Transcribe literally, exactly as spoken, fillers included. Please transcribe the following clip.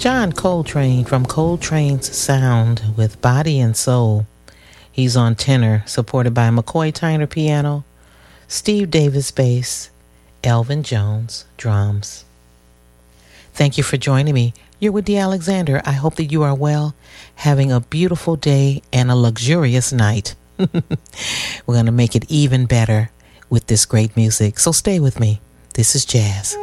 John Coltrane from Coltrane's Sound with Body and Soul. He's on tenor, supported by McCoy Tyner piano, Steve Davis bass, Elvin Jones drums. Thank you for joining me. You're with Dee Alexander. I hope that you are well, having a beautiful day and a luxurious night. We're going to make it even better with this great music. So stay with me. This is jazz.